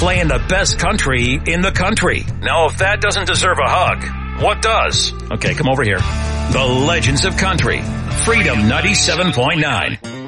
playing the best country in the country. Now, if that doesn't deserve a hug, what does? Okay, come over here. The Legends of Country. Freedom 97.9.